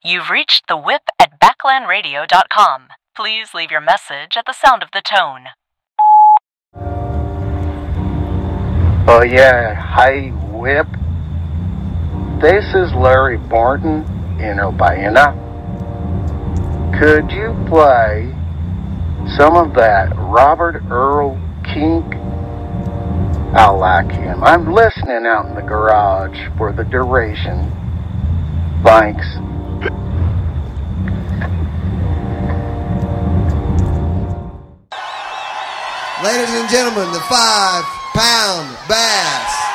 You've reached the whip at backlandradio.com. Please leave your message at the sound of the tone. Oh yeah, hi Whip. This is Larry Barton in Obiana. Could you play some of that Robert Earl Kink? I like him. I'm listening out in the garage for the duration. Thanks. Ladies and gentlemen, the 5-pound bass.